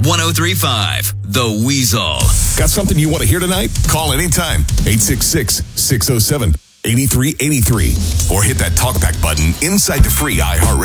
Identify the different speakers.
Speaker 1: 103.5 The Weasel.
Speaker 2: Got something you want to hear tonight? Call anytime. 866-607-8383. Or hit that talkback button inside the free iHeart